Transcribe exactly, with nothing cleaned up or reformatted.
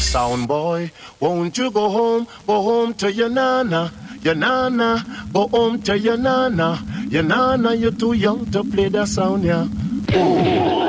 sound boy, won't you go home, go home to your nana, your nana, go home to your nana, your nana, you're too young to play that sound, yeah. Ooh.